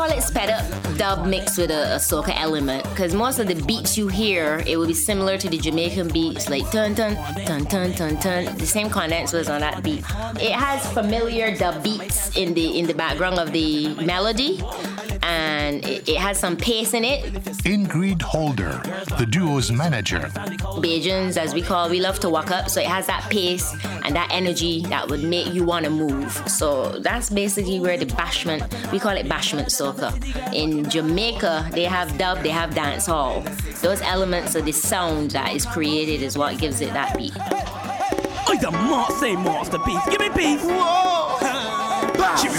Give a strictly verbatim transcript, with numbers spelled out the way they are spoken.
call it sped up dub mixed with a, a soca element, because most of the beats you hear, it will be similar to the Jamaican beats, like dun dun dun dun dun dun. The same condense was on that beat. It has familiar dub beats in the in the background of the melody, and it, it has some pace in it. Ingrid Holder, the duo's manager. Bajans, as we call, we love to walk up, so it has that pace and that energy that would make you want to move. So that's basically where the bashment, we call it bashment soca. In Jamaica, they have dub, they have dance hall. Those elements of the sound that is created is what gives it that beat. Oh, the Mark say masterpiece. Give me peace. Whoa.